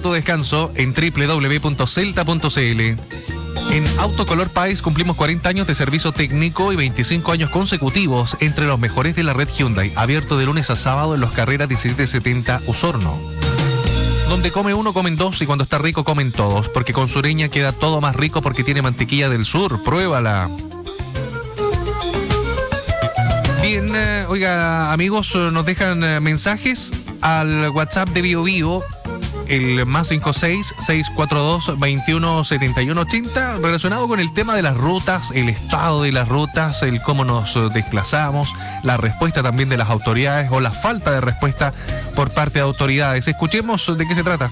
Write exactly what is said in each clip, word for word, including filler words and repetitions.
tu descanso en doble u doble u doble u punto celta punto c l. En Autocolor País cumplimos cuarenta años de servicio técnico y veinticinco años consecutivos entre los mejores de la red Hyundai, abierto de lunes a sábado en los carreras diecisiete setenta Osorno. Donde come uno, comen dos, y cuando está rico comen todos, porque con Sureña queda todo más rico porque tiene mantequilla del sur. Pruébala. Bien, eh, oiga, amigos, nos dejan eh, mensajes al WhatsApp de Bio Bio, el más cinco seis, seis cuatro dos, veintiuno setenta y uno ochenta, relacionado con el tema de las rutas, el estado de las rutas, el cómo nos desplazamos, la respuesta también de las autoridades o la falta de respuesta por parte de autoridades. Escuchemos de qué se trata.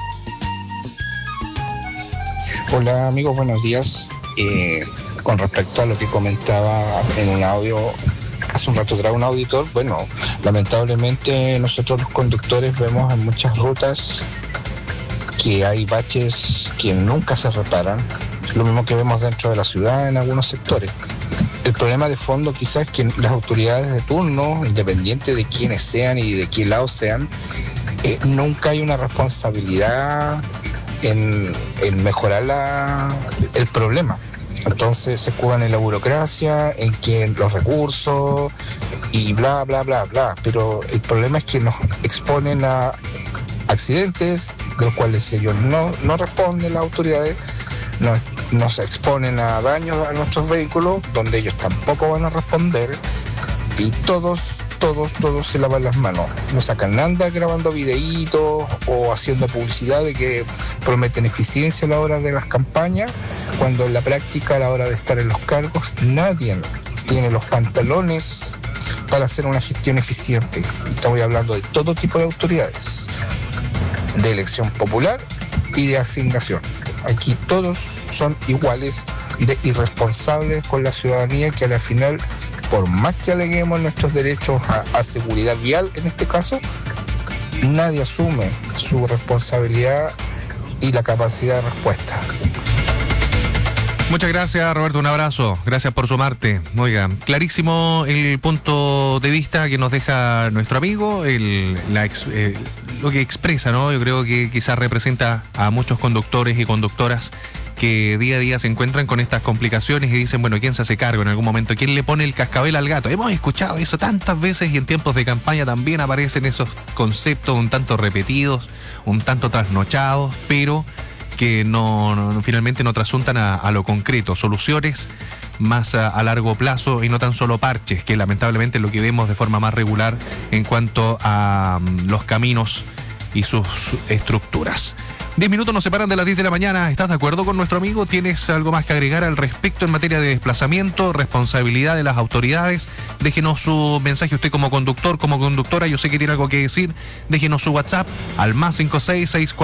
Hola amigos, buenos días. Eh, con respecto a lo que comentaba en un audio hace un rato atrás un auditor, bueno, lamentablemente nosotros los conductores vemos en muchas rutas que hay baches que nunca se reparan, lo mismo que vemos dentro de la ciudad en algunos sectores. El problema de fondo quizás es que las autoridades de turno, independiente de quiénes sean y de qué lado sean, eh, nunca hay una responsabilidad en, en mejorar la, el problema. Entonces se escudan en la burocracia, en que los recursos y bla, bla, bla, bla. Pero el problema es que nos exponen a accidentes de los cuales ellos no, no responden, las autoridades, nos, nos exponen a daños a nuestros vehículos, donde ellos tampoco van a responder, y todos, todos, todos se lavan las manos. No sacan nada grabando videitos o haciendo publicidad de que prometen eficiencia a la hora de las campañas, cuando en la práctica, a la hora de estar en los cargos, nadie tiene los pantalones para hacer una gestión eficiente. Y estamos hablando de todo tipo de autoridades, de elección popular y de asignación. Aquí todos son iguales de irresponsables con la ciudadanía, que al final, por más que aleguemos nuestros derechos a, a seguridad vial en este caso, nadie asume su responsabilidad y la capacidad de respuesta. Muchas gracias, Roberto, un abrazo, gracias por sumarte. Oiga, clarísimo el punto de vista que nos deja nuestro amigo, el, la ex, eh, lo que expresa, ¿no? Yo creo que quizás representa a muchos conductores y conductoras que día a día se encuentran con estas complicaciones y dicen, bueno, ¿quién se hace cargo en algún momento? ¿Quién le pone el cascabel al gato? Hemos escuchado eso tantas veces, y en tiempos de campaña también aparecen esos conceptos un tanto repetidos, un tanto trasnochados, pero que no, no finalmente no trasuntan a, a lo concreto, soluciones más a, a largo plazo y no tan solo parches, que lamentablemente es lo que vemos de forma más regular en cuanto a um, los caminos y sus estructuras. Diez minutos nos separan de las diez de la mañana. ¿Estás de acuerdo con nuestro amigo? ¿Tienes algo más que agregar al respecto en materia de desplazamiento, responsabilidad de las autoridades? Déjenos su mensaje usted como conductor, como conductora. Yo sé que tiene algo que decir. Déjenos su WhatsApp al más cinco seis seis